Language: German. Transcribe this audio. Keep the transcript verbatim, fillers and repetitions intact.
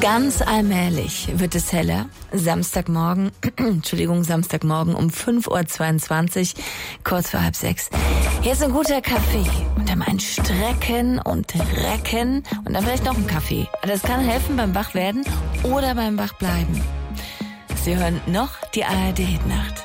Ganz allmählich wird es heller. Samstagmorgen, Entschuldigung, Samstagmorgen um fünf Uhr zweiundzwanzig, kurz vor halb sechs. Hier ist ein guter Kaffee und dann ein Strecken und Recken und dann vielleicht noch ein Kaffee. Das kann helfen beim Wachwerden oder beim Wachbleiben. Sie hören noch die A R D-Nacht.